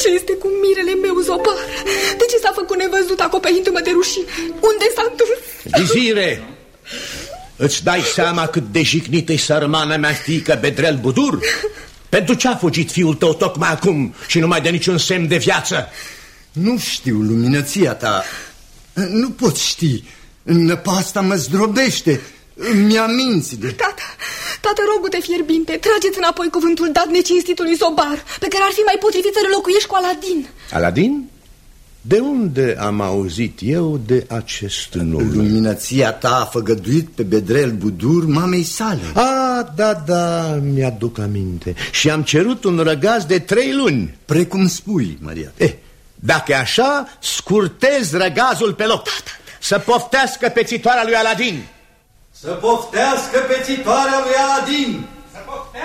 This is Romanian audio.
Ce este cu mirele meu, Zobar? De ce s-a făcut nevăzut acoperindu-mă de rușine? Unde s-a dus? Vizire, îți dai seama cât de jignită-i sărmana mea fiică Bedrel Budur? Pentru ce a fugit fiul tău tocmai acum și nu mai dă niciun semn de viață? Nu știu, luminăția ta. Nu pot ști. Năpasta mă zdrobește. Mi-a minți de... Tată, rogu-te fierbinte, trageți înapoi cuvântul dat necinstitului Zobar, pe care ar fi mai potrivit să-l locuiești cu Aladin. Aladin? De unde am auzit eu de acest nume? Luminăția ta a făgăduit pe Bedrel Budur mamei sale. Da, mi-aduc aminte. Și am cerut un răgaz de 3 luni. Precum spui, Maria. Dacă e așa, scurtez răgazul pe loc. Să poftească pețitoarea lui Aladin. Să poftească pețitoarea lui Aladin.